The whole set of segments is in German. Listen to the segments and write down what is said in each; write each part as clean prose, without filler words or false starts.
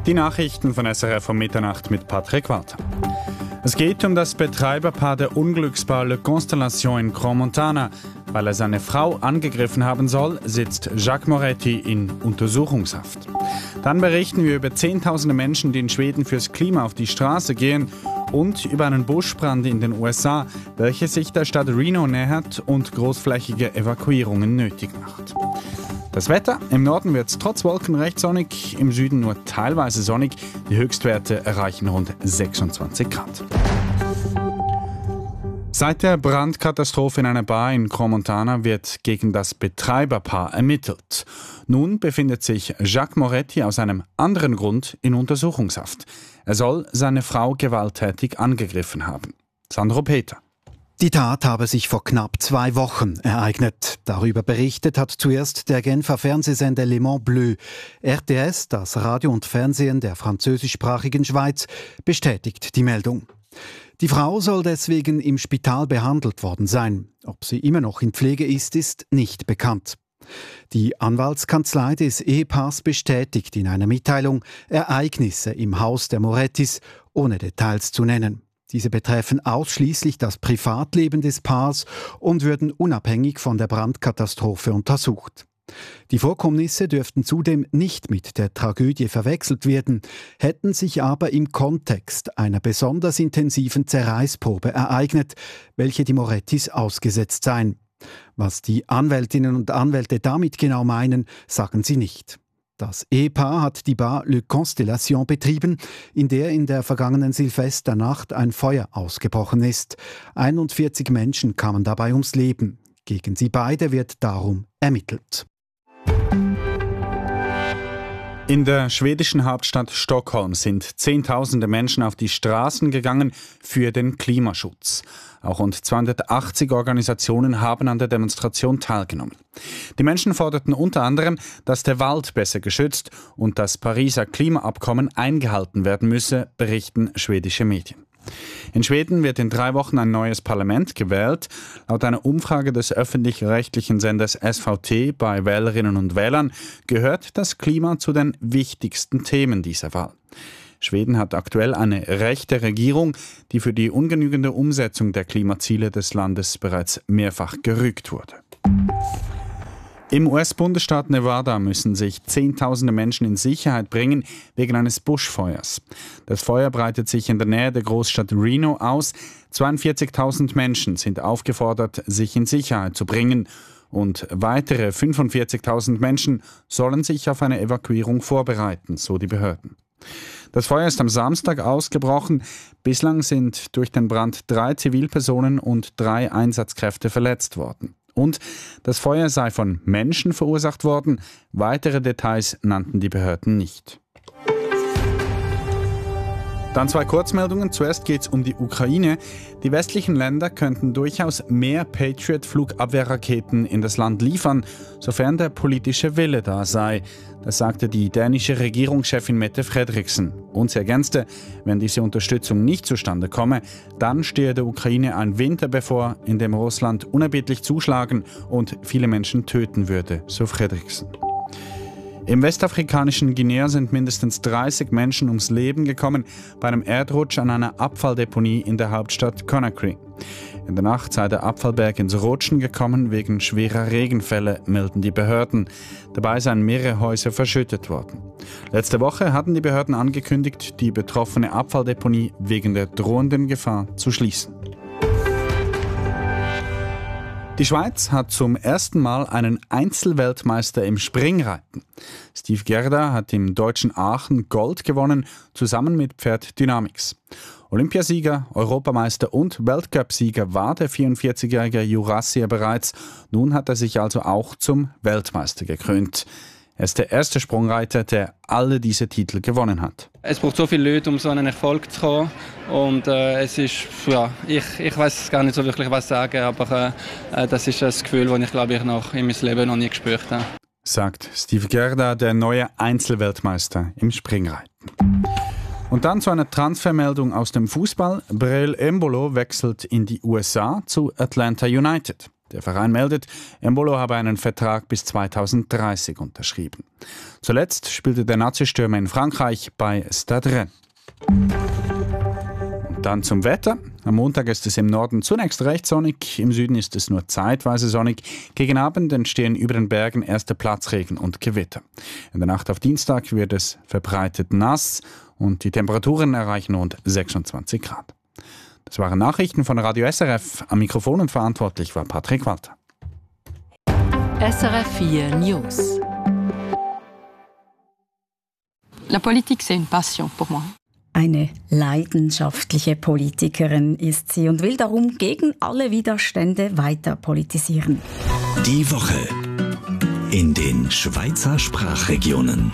Die Nachrichten von SRF um Mitternacht mit Patrick Walter. Es geht um das Betreiberpaar der Unglücksbar Le Constellation in Crans-Montana. Weil er seine Frau angegriffen haben soll, sitzt Jacques Moretti in Untersuchungshaft. Dann berichten wir über Zehntausende Menschen, die in Schweden fürs Klima auf die Straße gehen und über einen Buschbrand in den USA, welcher sich der Stadt Reno nähert und großflächige Evakuierungen nötig macht. Das Wetter: Im Norden wird es trotz Wolken recht sonnig, im Süden nur teilweise sonnig. Die Höchstwerte erreichen rund 26 Grad. Seit der Brandkatastrophe in einer Bar in Crans-Montana wird gegen das Betreiberpaar ermittelt. Nun befindet sich Jacques Moretti aus einem anderen Grund in Untersuchungshaft. Er soll seine Frau gewalttätig angegriffen haben. Sandro Peter. Die Tat habe sich vor knapp 2 Wochen ereignet. Darüber berichtet hat zuerst der Genfer Fernsehsender Le Mans Bleu. RTS, das Radio und Fernsehen der französischsprachigen Schweiz, bestätigt die Meldung. Die Frau soll deswegen im Spital behandelt worden sein. Ob sie immer noch in Pflege ist nicht bekannt. Die Anwaltskanzlei des Ehepaars bestätigt in einer Mitteilung Ereignisse im Haus der Morettis, ohne Details zu nennen. Diese betreffen ausschließlich das Privatleben des Paars und würden unabhängig von der Brandkatastrophe untersucht. Die Vorkommnisse dürften zudem nicht mit der Tragödie verwechselt werden, hätten sich aber im Kontext einer besonders intensiven Zerreißprobe ereignet, welche die Morettis ausgesetzt seien. Was die Anwältinnen und Anwälte damit genau meinen, sagen sie nicht. Das Ehepaar hat die Bar Le Constellation betrieben, in der in der vergangenen Silvesternacht ein Feuer ausgebrochen ist. 41 Menschen kamen dabei ums Leben. Gegen sie beide wird darum ermittelt. In der schwedischen Hauptstadt Stockholm sind Zehntausende Menschen auf die Straßen gegangen für den Klimaschutz. Auch rund 280 Organisationen haben an der Demonstration teilgenommen. Die Menschen forderten unter anderem, dass der Wald besser geschützt und das Pariser Klimaabkommen eingehalten werden müsse, berichten schwedische Medien. In Schweden wird in 3 Wochen ein neues Parlament gewählt. Laut einer Umfrage des öffentlich-rechtlichen Senders SVT bei Wählerinnen und Wählern gehört das Klima zu den wichtigsten Themen dieser Wahl. Schweden hat aktuell eine rechte Regierung, die für die ungenügende Umsetzung der Klimaziele des Landes bereits mehrfach gerügt wurde. Im US-Bundesstaat Nevada müssen sich Zehntausende Menschen in Sicherheit bringen wegen eines Buschfeuers. Das Feuer breitet sich in der Nähe der Großstadt Reno aus. 42.000 Menschen sind aufgefordert, sich in Sicherheit zu bringen. Und weitere 45.000 Menschen sollen sich auf eine Evakuierung vorbereiten, so die Behörden. Das Feuer ist am Samstag ausgebrochen. Bislang sind durch den Brand 3 Zivilpersonen und 3 Einsatzkräfte verletzt worden. Und das Feuer sei von Menschen verursacht worden. Weitere Details nannten die Behörden nicht. Dann 2 Kurzmeldungen. Zuerst geht es um die Ukraine. Die westlichen Länder könnten durchaus mehr Patriot-Flugabwehrraketen in das Land liefern, sofern der politische Wille da sei. Das sagte die dänische Regierungschefin Mette Frederiksen. Und sie ergänzte, wenn diese Unterstützung nicht zustande komme, dann stehe der Ukraine ein Winter bevor, in dem Russland unerbittlich zuschlagen und viele Menschen töten würde, so Frederiksen. Im westafrikanischen Guinea sind mindestens 30 Menschen ums Leben gekommen bei einem Erdrutsch an einer Abfalldeponie in der Hauptstadt Conakry. In der Nacht sei der Abfallberg ins Rutschen gekommen wegen schwerer Regenfälle, melden die Behörden. Dabei seien mehrere Häuser verschüttet worden. Letzte Woche hatten die Behörden angekündigt, die betroffene Abfalldeponie wegen der drohenden Gefahr zu schließen. Die Schweiz hat zum ersten Mal einen Einzelweltmeister im Springreiten. Steve Gerda hat im deutschen Aachen Gold gewonnen, zusammen mit Pferd Dynamix. Olympiasieger, Europameister und Weltcupsieger war der 44-jährige Jurassier bereits. Nun hat er sich also auch zum Weltmeister gekrönt. Er ist der erste Sprungreiter, der alle diese Titel gewonnen hat. Es braucht so viele Leute, um so einen Erfolg zu kommen. Und es ist, ja, ich weiß gar nicht so wirklich, was sagen, aber das ist ein Gefühl, das ich, glaube ich, noch in meinem Leben noch nie gespürt habe. Sagt Steve Gerda, der neue Einzelweltmeister im Springreiten. Und dann zu einer Transfermeldung aus dem Fußball. Breel Embolo wechselt in die USA zu Atlanta United. Der Verein meldet, Embolo habe einen Vertrag bis 2030 unterschrieben. Zuletzt spielte der Nazi-Stürmer in Frankreich bei Stade Rennes. Und dann zum Wetter. Am Montag ist es im Norden zunächst recht sonnig, im Süden ist es nur zeitweise sonnig. Gegen Abend entstehen über den Bergen erste Platzregen und Gewitter. In der Nacht auf Dienstag wird es verbreitet nass und die Temperaturen erreichen rund 26 Grad. Das waren Nachrichten von Radio SRF. Am Mikrofon und verantwortlich war Patrick Walter. SRF 4 News. La politique, c'est une passion pour moi. Eine leidenschaftliche Politikerin ist sie und will darum gegen alle Widerstände weiter politisieren. Die Woche in den Schweizer Sprachregionen.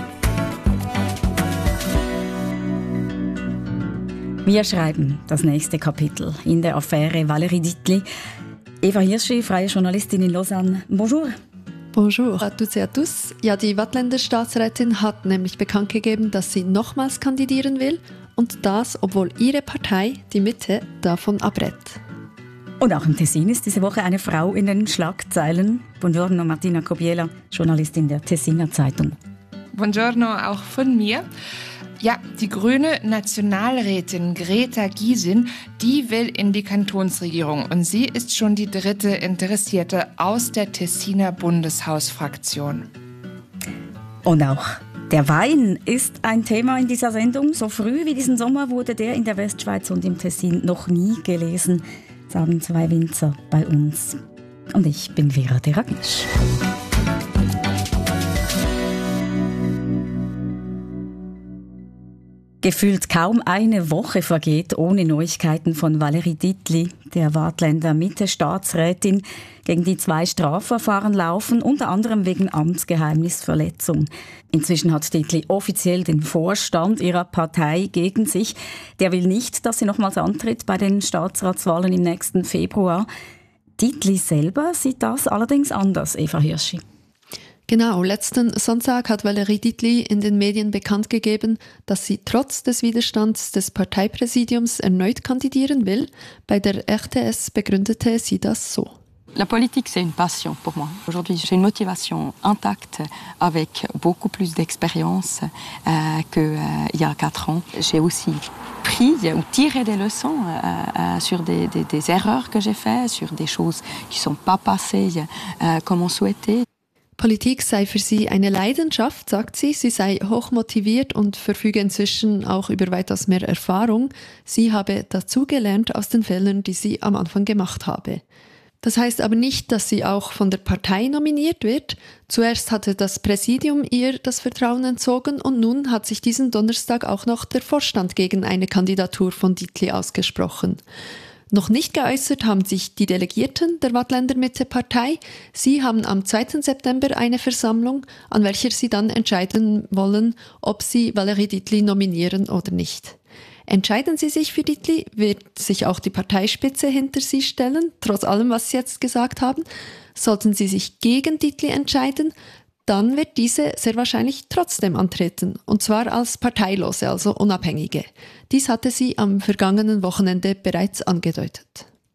Wir schreiben das nächste Kapitel in der Affäre Valérie Dittli. Eva Hirschi, freie Journalistin in Lausanne. Bonjour. Bonjour à toutes et à tous. Ja, die Waadtländer Staatsrätin hat nämlich bekannt gegeben, dass sie nochmals kandidieren will. Und das, obwohl ihre Partei, die Mitte, davon abrät. Und auch im Tessin ist diese Woche eine Frau in den Schlagzeilen. Buongiorno, Martina Kobiela, Journalistin der Tessiner Zeitung. Buongiorno auch von mir. Ja, die grüne Nationalrätin Greta Gysin, die will in die Kantonsregierung und sie ist schon die dritte Interessierte aus der Tessiner Bundeshausfraktion. Und auch der Wein ist ein Thema in dieser Sendung. So früh wie diesen Sommer wurde der in der Westschweiz und im Tessin noch nie gelesen, sagen zwei Winzer bei uns. Und ich bin Vera Deragisch. Gefühlt kaum eine Woche vergeht ohne Neuigkeiten von Valérie Dittli, der Waadtländer Mitte-Staatsrätin, gegen die 2 Strafverfahren laufen, unter anderem wegen Amtsgeheimnisverletzung. Inzwischen hat Dittli offiziell den Vorstand ihrer Partei gegen sich. Der will nicht, dass sie nochmals antritt bei den Staatsratswahlen im nächsten Februar. Dittli selber sieht das allerdings anders, Eva Hirschi. Genau, letzten Sonntag hat Valérie Dittli in den Medien bekannt gegeben, dass sie trotz des Widerstands des Parteipräsidiums erneut kandidieren will. Bei der RTS begründete sie das so. La politique, c'est une passion pour moi. Aujourd'hui, j'ai une motivation intacte avec beaucoup plus d'expérience qu'il y a 4 ans. J'ai aussi pris ou tiré des leçons sur des erreurs que j'ai faites, sur des choses qui ne sont pas passées comme on souhaitait. Politik sei für sie eine Leidenschaft, sagt sie. Sie sei hochmotiviert und verfüge inzwischen auch über weitaus mehr Erfahrung. Sie habe dazugelernt aus den Fehlern, die sie am Anfang gemacht habe. Das heißt aber nicht, dass sie auch von der Partei nominiert wird. Zuerst hatte das Präsidium ihr das Vertrauen entzogen und nun hat sich diesen Donnerstag auch noch der Vorstand gegen eine Kandidatur von Dittli ausgesprochen. Noch nicht geäußert haben sich die Delegierten der Waadtländer Mitte-Partei. Sie haben am 2. September eine Versammlung, an welcher sie dann entscheiden wollen, ob sie Valérie Dittli nominieren oder nicht. Entscheiden sie sich für Dittli, wird sich auch die Parteispitze hinter sie stellen, trotz allem, was sie jetzt gesagt haben. Sollten sie sich gegen Dittli entscheiden, dann wird diese sehr wahrscheinlich trotzdem antreten, und zwar als Parteilose, also Unabhängige. Dies hatte sie am vergangenen Wochenende bereits angedeutet.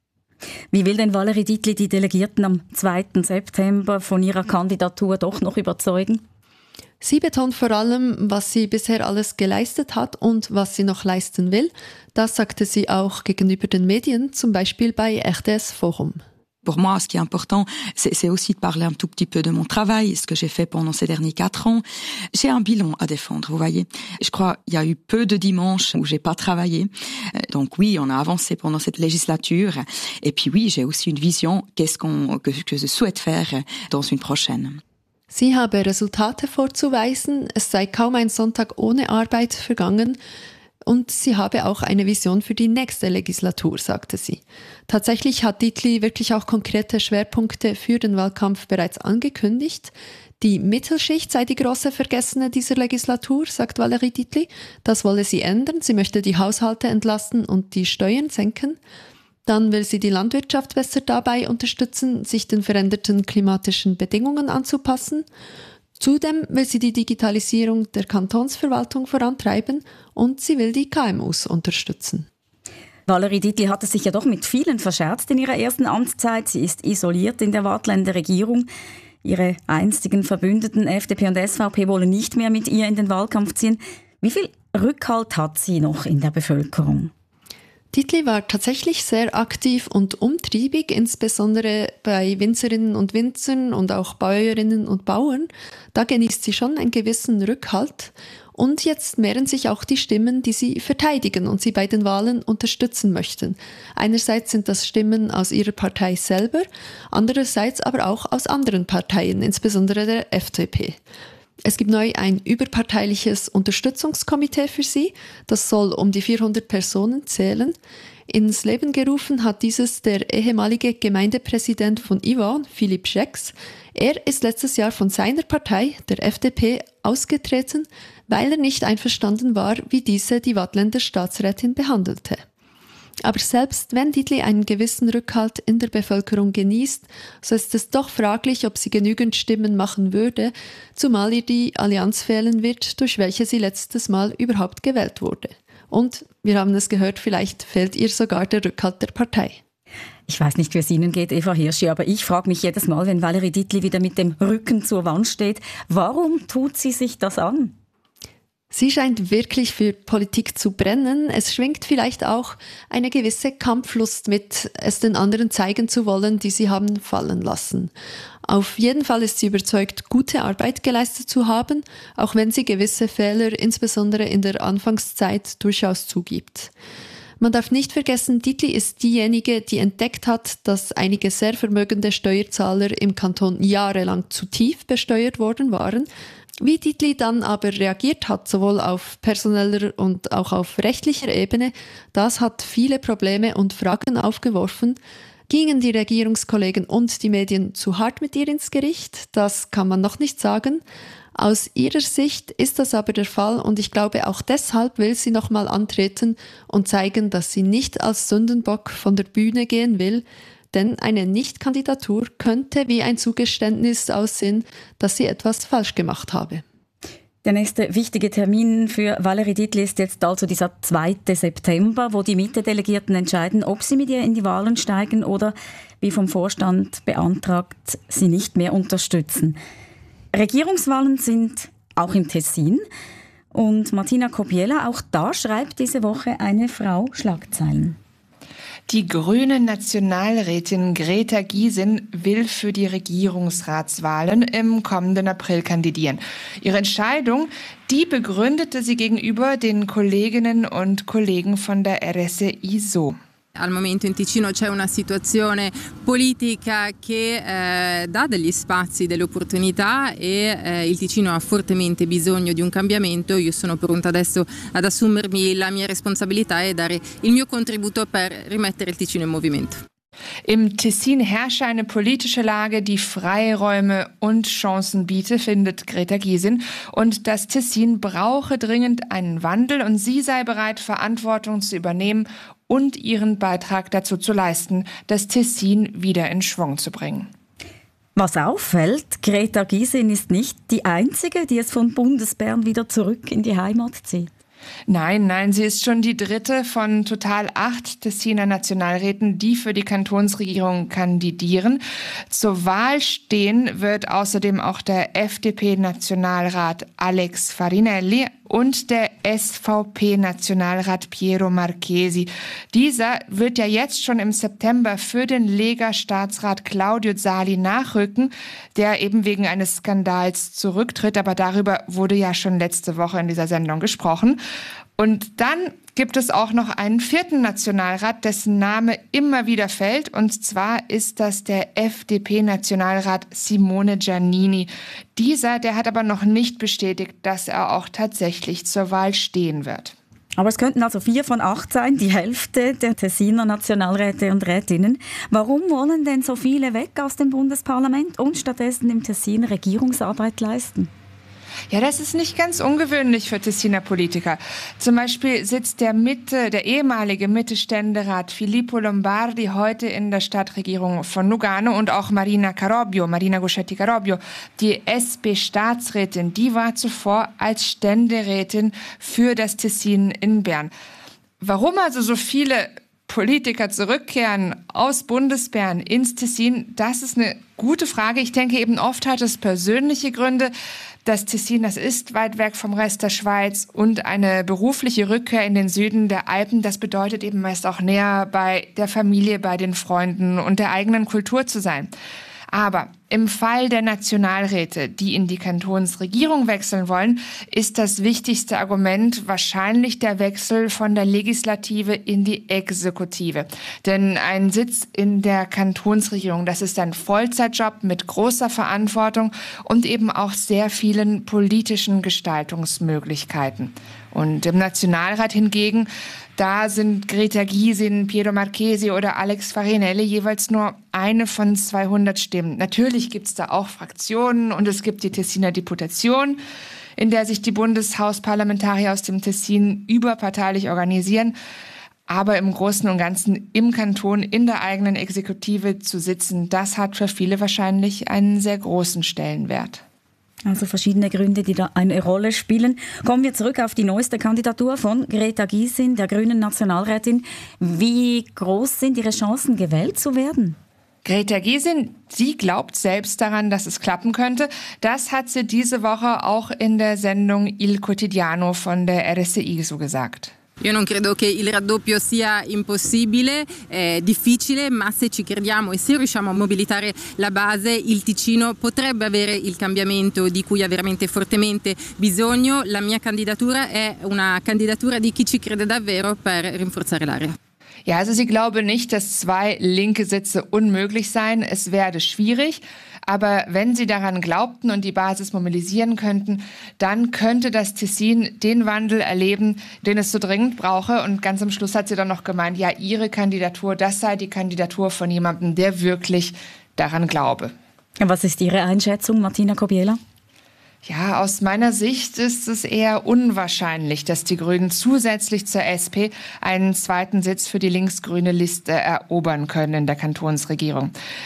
Wie will denn Valérie Dittli die Delegierten am 2. September von ihrer Kandidatur doch noch überzeugen? Sie betont vor allem, was sie bisher alles geleistet hat und was sie noch leisten will. Das sagte sie auch gegenüber den Medien, zum Beispiel bei RTS Forum. Pour moi, ce qui est important, c'est aussi de parler un tout petit peu de mon travail, ce que j'ai fait pendant ces derniers 4 ans. J'ai un bilan à défendre, vous voyez. Je crois qu'il y a eu peu de dimanches où j'ai pas travaillé. Donc oui, on a avancé pendant cette législature. Et puis oui, j'ai aussi une vision, que je souhaite faire dans une prochaine. Sie habe Resultate vorzuweisen, es sei kaum ein Sonntag ohne Arbeit vergangen. Und sie habe auch eine Vision für die nächste Legislatur, sagte sie. Tatsächlich hat Dittli wirklich auch konkrete Schwerpunkte für den Wahlkampf bereits angekündigt. Die Mittelschicht sei die große Vergessene dieser Legislatur, sagt Valérie Dittli. Das wolle sie ändern. Sie möchte die Haushalte entlasten und die Steuern senken. Dann will sie die Landwirtschaft besser dabei unterstützen, sich den veränderten klimatischen Bedingungen anzupassen. Zudem will sie die Digitalisierung der Kantonsverwaltung vorantreiben und sie will die KMUs unterstützen. Valérie Dietli hatte sich ja doch mit vielen verscherzt in ihrer ersten Amtszeit. Sie ist isoliert in der Waadtländer Regierung. Ihre einstigen Verbündeten FDP und SVP wollen nicht mehr mit ihr in den Wahlkampf ziehen. Wie viel Rückhalt hat sie noch in der Bevölkerung? Dietli war tatsächlich sehr aktiv und umtriebig, insbesondere bei Winzerinnen und Winzern und auch Bäuerinnen und Bauern. Da genießt sie schon einen gewissen Rückhalt. Und jetzt mehren sich auch die Stimmen, die sie verteidigen und sie bei den Wahlen unterstützen möchten. Einerseits sind das Stimmen aus ihrer Partei selber, andererseits aber auch aus anderen Parteien, insbesondere der FDP. Es gibt neu ein überparteiliches Unterstützungskomitee für sie. Das soll um die 400 Personen zählen. Ins Leben gerufen hat dieses der ehemalige Gemeindepräsident von Yvonne, Philippe Schex. Er ist letztes Jahr von seiner Partei, der FDP, ausgetreten, weil er nicht einverstanden war, wie diese die Waadtländer Staatsrätin behandelte. Aber selbst wenn Dietli einen gewissen Rückhalt in der Bevölkerung genießt, so ist es doch fraglich, ob sie genügend Stimmen machen würde, zumal ihr die Allianz fehlen wird, durch welche sie letztes Mal überhaupt gewählt wurde. Und, wir haben es gehört, vielleicht fehlt ihr sogar der Rückhalt der Partei. Ich weiß nicht, wie es Ihnen geht, Eva Hirschi, aber ich frage mich jedes Mal, wenn Valérie Dietli wieder mit dem Rücken zur Wand steht, warum tut sie sich das an? Sie scheint wirklich für Politik zu brennen. Es schwingt vielleicht auch eine gewisse Kampflust mit, es den anderen zeigen zu wollen, die sie haben fallen lassen. Auf jeden Fall ist sie überzeugt, gute Arbeit geleistet zu haben, auch wenn sie gewisse Fehler, insbesondere in der Anfangszeit, durchaus zugibt. Man darf nicht vergessen, Dietli ist diejenige, die entdeckt hat, dass einige sehr vermögende Steuerzahler im Kanton jahrelang zu tief besteuert worden waren. Wie Dietli dann aber reagiert hat, sowohl auf personeller und auch auf rechtlicher Ebene, das hat viele Probleme und Fragen aufgeworfen. Gingen die Regierungskollegen und die Medien zu hart mit ihr ins Gericht? Das kann man noch nicht sagen. Aus ihrer Sicht ist das aber der Fall und ich glaube, auch deshalb will sie nochmal antreten und zeigen, dass sie nicht als Sündenbock von der Bühne gehen will, denn eine Nicht-Kandidatur könnte wie ein Zugeständnis aussehen, dass sie etwas falsch gemacht habe. Der nächste wichtige Termin für Valérie Dietli ist jetzt also dieser 2. September, wo die Mitte-Delegierten entscheiden, ob sie mit ihr in die Wahlen steigen oder, wie vom Vorstand beantragt, sie nicht mehr unterstützen. Regierungswahlen sind auch im Tessin. Und Martina Kobiela, auch da schreibt diese Woche eine Frau Schlagzeilen. Die grüne Nationalrätin Greta Gysin will für die Regierungsratswahlen im kommenden April kandidieren. Ihre Entscheidung, die begründete sie gegenüber den Kolleginnen und Kollegen von der RSI so. Al momento in Ticino c'è una situazione politica che dà degli spazi, delle opportunità e il Ticino ha fortemente bisogno di un cambiamento. Io sono pronta adesso ad assumermi la mia responsabilità e dare il mio contributo per rimettere il Ticino in movimento. Im Tessin herrsche eine politische Lage, die Freiräume und Chancen biete, findet Greta Gysin. Und das Tessin brauche dringend einen Wandel und sie sei bereit, Verantwortung zu übernehmen und ihren Beitrag dazu zu leisten, das Tessin wieder in Schwung zu bringen. Was auffällt, Greta Gysin ist nicht die Einzige, die es von Bundesbern wieder zurück in die Heimat zieht. Nein, sie ist schon die dritte von total 8 Tessiner Nationalräten, die für die Kantonsregierung kandidieren. Zur Wahl stehen wird außerdem auch der FDP-Nationalrat Alex Farinelli und der SVP-Nationalrat Piero Marchesi. Dieser wird ja jetzt schon im September für den Lega-Staatsrat Claudio Zali nachrücken, der eben wegen eines Skandals zurücktritt. Aber darüber wurde ja schon letzte Woche in dieser Sendung gesprochen. Und dann gibt es auch noch einen 4. Nationalrat, dessen Name immer wieder fällt. Und zwar ist das der FDP-Nationalrat Simone Giannini. Der hat aber noch nicht bestätigt, dass er auch tatsächlich zur Wahl stehen wird. Aber es könnten also 4 von 8 sein, die Hälfte der Tessiner Nationalräte und Rätinnen. Warum wollen denn so viele weg aus dem Bundesparlament und stattdessen im Tessin Regierungsarbeit leisten? Ja, das ist nicht ganz ungewöhnlich für Tessiner Politiker. Zum Beispiel sitzt der ehemalige Mitte-Ständerat Filippo Lombardi heute in der Stadtregierung von Lugano und auch Marina Guschetti Carobbio, die SP-Staatsrätin, die war zuvor als Ständerätin für das Tessin in Bern. Warum also so viele Politiker zurückkehren aus Bundesbern ins Tessin? Das ist eine gute Frage. Ich denke eben oft hat es persönliche Gründe. Das Tessin, das ist weit weg vom Rest der Schweiz und eine berufliche Rückkehr in den Süden der Alpen, das bedeutet eben meist auch näher bei der Familie, bei den Freunden und der eigenen Kultur zu sein. Aber im Fall der Nationalräte, die in die Kantonsregierung wechseln wollen, ist das wichtigste Argument wahrscheinlich der Wechsel von der Legislative in die Exekutive. Denn ein Sitz in der Kantonsregierung, das ist ein Vollzeitjob mit großer Verantwortung und eben auch sehr vielen politischen Gestaltungsmöglichkeiten. Und im Nationalrat hingegen, da sind Greta Gysin, Piero Marchesi oder Alex Farinelli jeweils nur eine von 200 Stimmen. Natürlich gibt es da auch Fraktionen und es gibt die Tessiner Deputation, in der sich die Bundeshausparlamentarier aus dem Tessin überparteilich organisieren. Aber im Großen und Ganzen im Kanton, in der eigenen Exekutive zu sitzen, das hat für viele wahrscheinlich einen sehr großen Stellenwert. Also verschiedene Gründe, die da eine Rolle spielen. Kommen wir zurück auf die neueste Kandidatur von Greta Gysin, der grünen Nationalrätin. Wie groß sind ihre Chancen, gewählt zu werden? Greta Gysin, sie glaubt selbst daran, dass es klappen könnte. Das hat sie diese Woche auch in der Sendung Il Quotidiano von der RSI so gesagt. Io non credo che il raddoppio sia impossibile, è difficile, ma se ci crediamo e se riusciamo a mobilitare la base, il Ticino potrebbe avere il cambiamento di cui ha veramente fortemente bisogno. La mia candidatura è una candidatura di chi ci crede davvero per rinforzare l'area. Ja, also sie glaube nicht, dass 2 linke Sitze unmöglich seien. Es werde schwierig. Aber wenn sie daran glaubten und die Basis mobilisieren könnten, dann könnte das Tessin den Wandel erleben, den es so dringend brauche. Und ganz am Schluss hat sie dann noch gemeint, ja, ihre Kandidatur, das sei die Kandidatur von jemandem, der wirklich daran glaube. Was ist Ihre Einschätzung, Martina Kobiela? Ja, aus meiner Sicht ist es eher unwahrscheinlich, dass die Grünen zusätzlich zur SP einen zweiten Sitz für die linksgrüne Liste erobern können in der Kantonsregierung.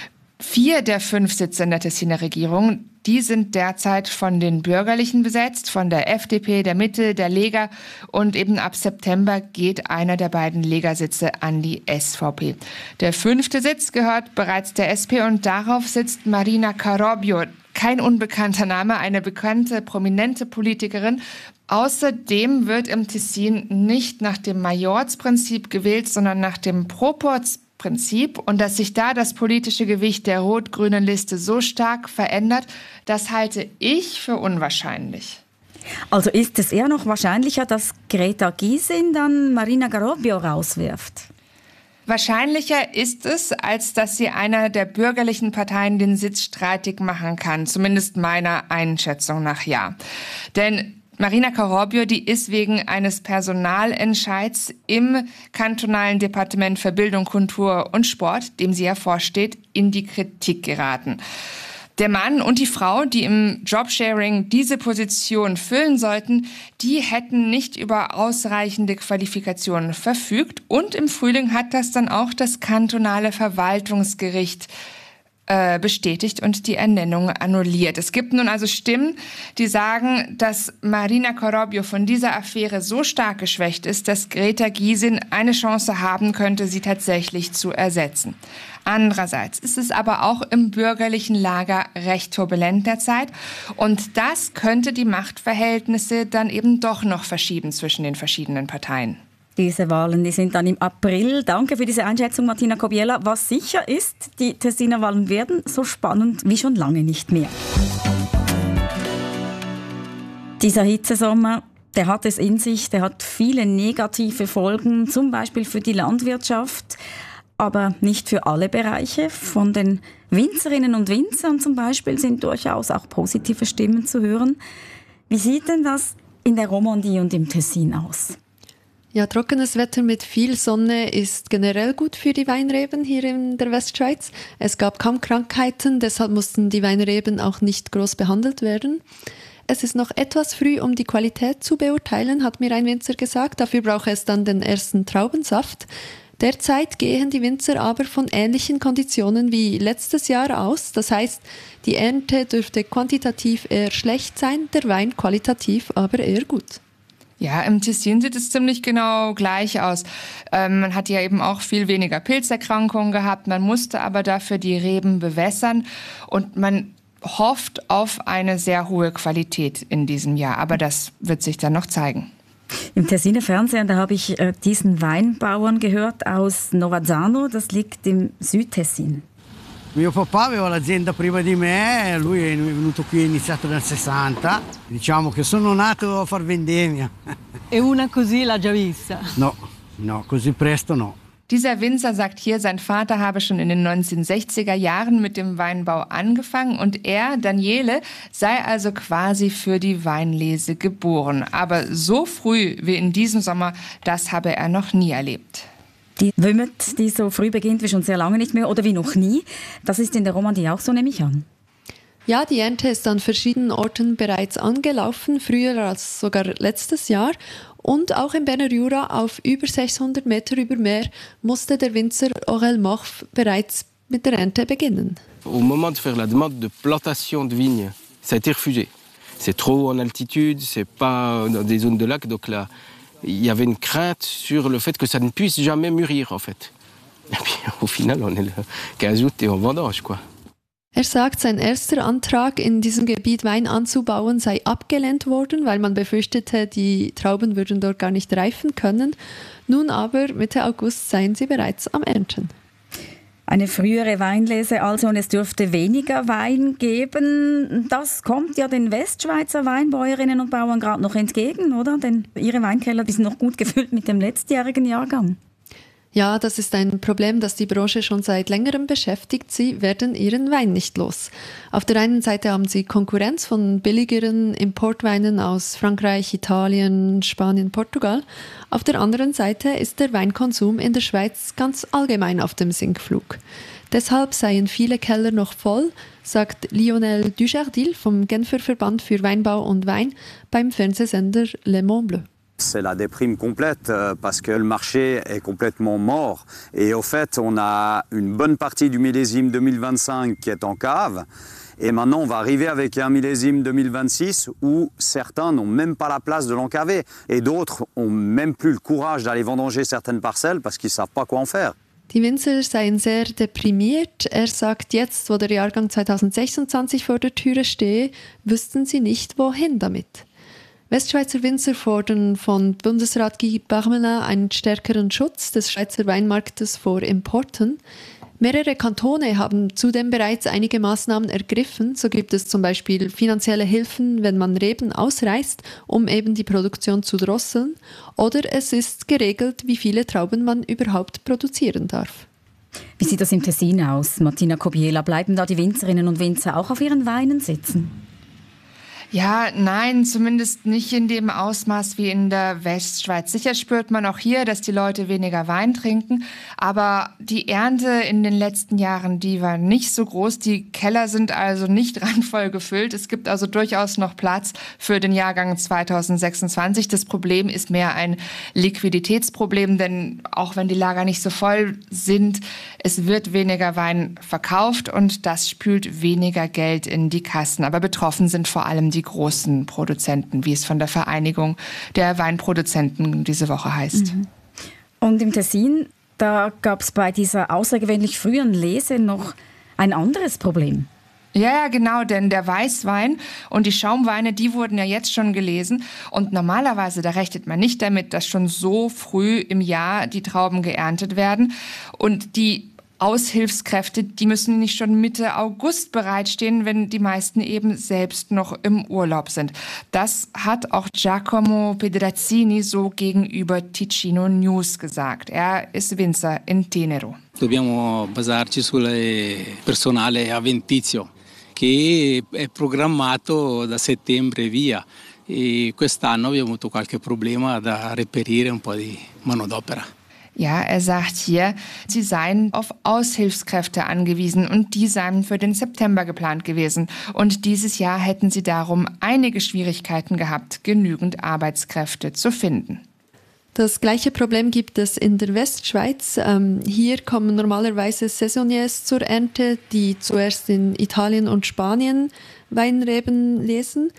4 der 5 Sitze in der Tessiner Regierung, die sind derzeit von den Bürgerlichen besetzt, von der FDP, der Mitte, der Lega und eben ab September geht einer der beiden Lega-Sitze an die SVP. Der 5. Sitz gehört bereits der SP und darauf sitzt Marina Carobio. Kein unbekannter Name, eine bekannte, prominente Politikerin. Außerdem wird im Tessin nicht nach dem Majorsprinzip gewählt, sondern nach dem Proporzprinzip. Und dass sich da das politische Gewicht der rot-grünen Liste so stark verändert, das halte ich für unwahrscheinlich. Also ist es eher noch wahrscheinlicher, dass Greta Gysin dann Marina Carobio rauswirft? Wahrscheinlicher ist es, als dass sie einer der bürgerlichen Parteien den Sitz streitig machen kann. Zumindest meiner Einschätzung nach ja. Denn Marina Carobio, die ist wegen eines Personalentscheids im kantonalen Departement für Bildung, Kultur und Sport, dem sie ja vorsteht, in die Kritik geraten. Der Mann und die Frau, die im Jobsharing diese Position füllen sollten, die hätten nicht über ausreichende Qualifikationen verfügt. Und im Frühling hat das dann auch das kantonale Verwaltungsgericht bestätigt und die Ernennung annulliert. Es gibt nun also Stimmen, die sagen, dass Marina Carobio von dieser Affäre so stark geschwächt ist, dass Greta Gysin eine Chance haben könnte, sie tatsächlich zu ersetzen. Andererseits ist es aber auch im bürgerlichen Lager recht turbulent derzeit und das könnte die Machtverhältnisse dann eben doch noch verschieben zwischen den verschiedenen Parteien. Diese Wahlen, die sind dann im April. Danke für diese Einschätzung, Martina Kobiela. Was sicher ist, die Tessiner Wahlen werden so spannend wie schon lange nicht mehr. Dieser Hitzesommer, der hat es in sich, der hat viele negative Folgen, zum Beispiel für die Landwirtschaft, aber nicht für alle Bereiche. Von den Winzerinnen und Winzern zum Beispiel sind durchaus auch positive Stimmen zu hören. Wie sieht denn das in der Romandie und im Tessin aus? Ja, trockenes Wetter mit viel Sonne ist generell gut für die Weinreben hier in der Westschweiz. Es gab kaum Krankheiten, deshalb mussten die Weinreben auch nicht groß behandelt werden. Es ist noch etwas früh, um die Qualität zu beurteilen, hat mir ein Winzer gesagt. Dafür braucht es dann den ersten Traubensaft. Derzeit gehen die Winzer aber von ähnlichen Konditionen wie letztes Jahr aus. Das heißt, die Ernte dürfte quantitativ eher schlecht sein, der Wein qualitativ aber eher gut. Ja, im Tessin sieht es ziemlich genau gleich aus. Man hat ja eben auch viel weniger Pilzerkrankungen gehabt, man musste aber dafür die Reben bewässern und man hofft auf eine sehr hohe Qualität in diesem Jahr, aber das wird sich dann noch zeigen. Im Tessiner Fernsehen, da habe ich diesen Weinbauern gehört aus Novazzano, das liegt im Südtessin. Mio papà aveva l'azienda prima di me, lui è venuto qui, è iniziato nel 60. Diciamo che sono nato a far vendemmia. E una così l'ha già vista? No, così presto no. Dieser Winzer sagt hier, sein Vater habe schon in den 1960er Jahren mit dem Weinbau angefangen und er, Daniele, sei also quasi für die Weinlese geboren. Aber so früh wie in diesem Sommer, das habe er noch nie erlebt. Die Wümmet, die so früh beginnt wie schon sehr lange nicht mehr oder wie noch nie, das ist in der Romandie auch so, nehme ich an. Ja, die Ernte ist an verschiedenen Orten bereits angelaufen, früher als sogar letztes Jahr. Und auch im Berner Jura auf über 600 Meter über Meer musste der Winzer Aurel Morf bereits mit der Ernte beginnen. Au moment de faire la demande de plantation de vignes, ça a été refusé. C'est trop haut en altitude, c'est pas dans des zones de lac, donc là, il y avait une crainte sur le fait que ça ne puisse jamais mûrir, en fait. Et puis, au final, on est le 15 août et on vendange, quoi. Er sagt, sein erster Antrag, in diesem Gebiet Wein anzubauen, sei abgelehnt worden, weil man befürchtete, die Trauben würden dort gar nicht reifen können. Nun aber, Mitte August, seien sie bereits am Ernten. Eine frühere Weinlese also und es dürfte weniger Wein geben. Das kommt ja den Westschweizer Weinbäuerinnen und Bauern gerade noch entgegen, oder? Denn ihre Weinkeller, die sind noch gut gefüllt mit dem letztjährigen Jahrgang. Ja, das ist ein Problem, das die Branche schon seit längerem beschäftigt. Sie werden ihren Wein nicht los. Auf der einen Seite haben sie Konkurrenz von billigeren Importweinen aus Frankreich, Italien, Spanien, Portugal. Auf der anderen Seite ist der Weinkonsum in der Schweiz ganz allgemein auf dem Sinkflug. Deshalb seien viele Keller noch voll, sagt Lionel Dujardil vom Genfer Verband für Weinbau und Wein beim Fernsehsender Le Mont Bleu. C'est la déprime complète parce que le marché est complètement mort. Et au fait, on a une bonne partie du millésime 2025 qui est en cave. Et maintenant, on va arriver avec un millésime 2026 où certains n'ont même pas la place de l'encaver. Et d'autres n'ont même plus le courage d'aller vendanger certaines parcelles parce qu'ils ne savent pas quoi en faire. Die Winzer seien sehr deprimiert. Er sagt, jetzt, wo der Jahrgang 2026 vor der Türe stehe, wüssten sie nicht, wohin damit. Westschweizer Winzer fordern von Bundesrat Guy Parmelin einen stärkeren Schutz des Schweizer Weinmarktes vor Importen. Mehrere Kantone haben zudem bereits einige Maßnahmen ergriffen. So gibt es zum Beispiel finanzielle Hilfen, wenn man Reben ausreißt, um eben die Produktion zu drosseln. Oder es ist geregelt, wie viele Trauben man überhaupt produzieren darf. Wie sieht das im Tessin aus, Martina Kobiela? Bleiben da die Winzerinnen und Winzer auch auf ihren Weinen sitzen? Ja, nein, zumindest nicht in dem Ausmaß wie in der Westschweiz. Sicher spürt man auch hier, dass die Leute weniger Wein trinken, aber die Ernte in den letzten Jahren, die war nicht so groß. Die Keller sind also nicht randvoll gefüllt. Es gibt also durchaus noch Platz für den Jahrgang 2026. Das Problem ist mehr ein Liquiditätsproblem, denn auch wenn die Lager nicht so voll sind, es wird weniger Wein verkauft und das spült weniger Geld in die Kassen. Aber betroffen sind vor allem die großen Produzenten, wie es von der Vereinigung der Weinproduzenten diese Woche heißt. Und im Tessin, da gab es bei dieser außergewöhnlich frühen Lese noch ein anderes Problem. Ja, genau, denn der Weißwein und die Schaumweine, die wurden ja jetzt schon gelesen. Und normalerweise, da rechnet man nicht damit, dass schon so früh im Jahr die Trauben geerntet werden. Und die Aushilfskräfte, die müssen nicht schon Mitte August bereitstehen, wenn die meisten eben selbst noch im Urlaub sind. Das hat auch Giacomo Pedrazzini so gegenüber Ticino News gesagt. Er ist Winzer in Tenero. Dobbiamo basarci sul personale avventizio che è programmato da settembre via. E quest'anno abbiamo avuto qualche problema da reperire un po' di manodopera. Ja, er sagt hier, sie seien auf Aushilfskräfte angewiesen und die seien für den September geplant gewesen. Und dieses Jahr hätten sie darum einige Schwierigkeiten gehabt, genügend Arbeitskräfte zu finden. Das gleiche Problem gibt es in der Westschweiz. Hier kommen normalerweise Saisonniers zur Ernte, die zuerst in Italien und Spanien Weinreben lesen.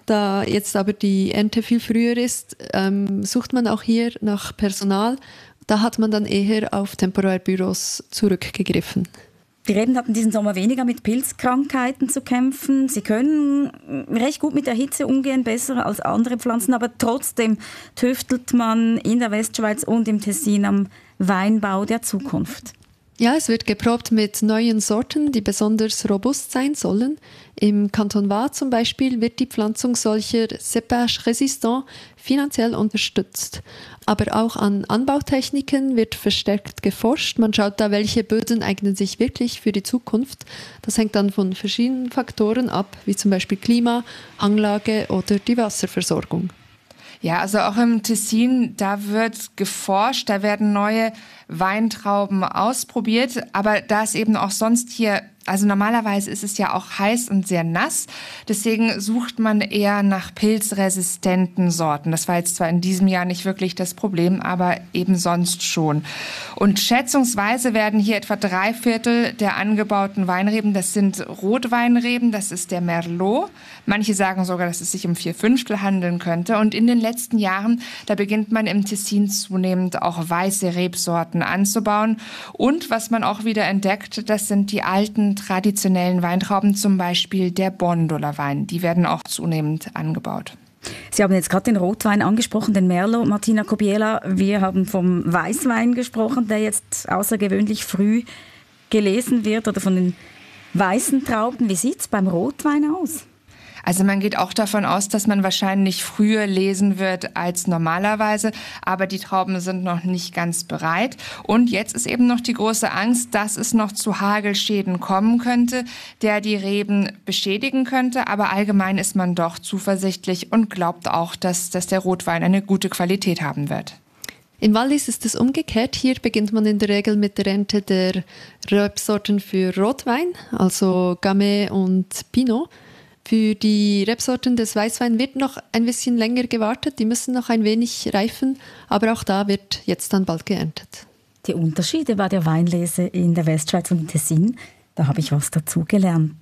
Da jetzt aber die Ernte viel früher ist, sucht man auch hier nach Personal. Da hat man dann eher auf Temporärbüros zurückgegriffen. Die Reben hatten diesen Sommer weniger mit Pilzkrankheiten zu kämpfen. Sie können recht gut mit der Hitze umgehen, besser als andere Pflanzen, aber trotzdem tüftelt man in der Westschweiz und im Tessin am Weinbau der Zukunft. Ja, es wird geprobt mit neuen Sorten, die besonders robust sein sollen. Im Kanton Waadt zum Beispiel wird die Pflanzung solcher Cépage résistants finanziell unterstützt. Aber auch an Anbautechniken wird verstärkt geforscht. Man schaut da, welche Böden eignen sich wirklich für die Zukunft. Das hängt dann von verschiedenen Faktoren ab, wie zum Beispiel Klima, Hanglage oder die Wasserversorgung. Ja, also auch im Tessin, da wird geforscht, da werden neue Weintrauben ausprobiert, aber da ist eben auch sonst hier, also normalerweise ist es ja auch heiß und sehr nass, deswegen sucht man eher nach pilzresistenten Sorten. Das war jetzt zwar in diesem Jahr nicht wirklich das Problem, aber eben sonst schon. Und schätzungsweise werden hier etwa 3/4 der angebauten Weinreben, das sind Rotweinreben, das ist der Merlot. Manche sagen sogar, dass es sich um 4/5 handeln könnte. Und in den letzten Jahren, da beginnt man im Tessin zunehmend auch weiße Rebsorten anzubauen. Und was man auch wieder entdeckt, das sind die alten traditionellen Weintrauben, zum Beispiel der Bondoler Wein. Die werden auch zunehmend angebaut. Sie haben jetzt gerade den Rotwein angesprochen, den Merlot, Martina Kobiela. Wir haben vom Weißwein gesprochen, der jetzt außergewöhnlich früh gelesen wird, oder von den weißen Trauben. Wie sieht es beim Rotwein aus? Also man geht auch davon aus, dass man wahrscheinlich früher lesen wird als normalerweise, aber die Trauben sind noch nicht ganz bereit. Und jetzt ist eben noch die große Angst, dass es noch zu Hagelschäden kommen könnte, der die Reben beschädigen könnte. Aber allgemein ist man doch zuversichtlich und glaubt auch, dass der Rotwein eine gute Qualität haben wird. Im Wallis ist es umgekehrt. Hier beginnt man in der Regel mit der Ernte der Rebsorten für Rotwein, also Gamay und Pinot. Für die Rebsorten des Weißwein wird noch ein bisschen länger gewartet, die müssen noch ein wenig reifen, aber auch da wird jetzt dann bald geerntet. Die Unterschiede bei der Weinlese in der Westschweiz und im Tessin, da habe ich was dazugelernt.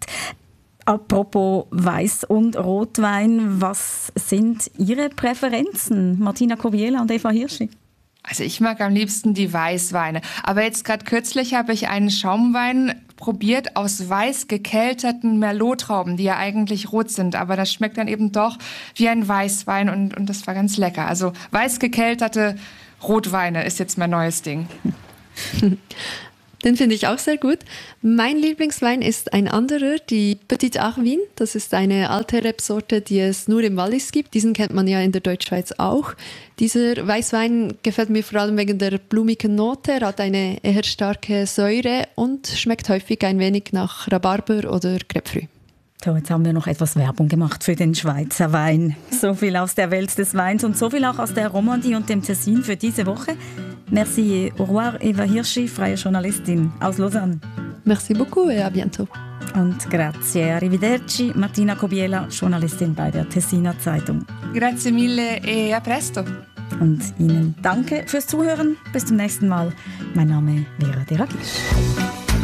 Apropos Weiß- und Rotwein, was sind Ihre Präferenzen, Martina Kobiela und Eva Hirschi? Also ich mag am liebsten die Weißweine. Aber jetzt gerade kürzlich habe ich einen Schaumwein probiert aus weiß gekelterten Merlot-Trauben, die ja eigentlich rot sind. Aber das schmeckt dann eben doch wie ein Weißwein und das war ganz lecker. Also weiß gekelterte Rotweine ist jetzt mein neues Ding. Den finde ich auch sehr gut. Mein Lieblingswein ist ein anderer, die Petit Arvin. Das ist eine alte Rebsorte, die es nur im Wallis gibt. Diesen kennt man ja in der Deutschschweiz auch. Dieser Weißwein gefällt mir vor allem wegen der blumigen Note. Er hat eine eher starke Säure und schmeckt häufig ein wenig nach Rhabarber oder Grapefruit. So, jetzt haben wir noch etwas Werbung gemacht für den Schweizer Wein. So viel aus der Welt des Weins und so viel auch aus der Romandie und dem Tessin für diese Woche. Merci, au revoir, Eva Hirschi, freie Journalistin aus Lausanne. Merci beaucoup et à bientôt. Und grazie, arrivederci, Martina Kobiela, Journalistin bei der Tessiner Zeitung. Grazie mille e a presto. Und Ihnen danke fürs Zuhören. Bis zum nächsten Mal. Mein Name ist Vera Deragisch.